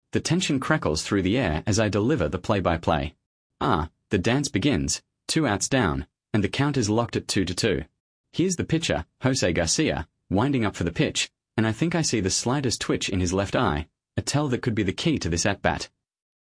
The tension crackles through the air as I deliver the play-by-play. The dance begins, 2 outs down, and the count is locked at 2-2. Here's the pitcher, Jose Garcia, winding up for the pitch, and I think I see the slightest twitch in his left eye, a tell that could be the key to this at-bat.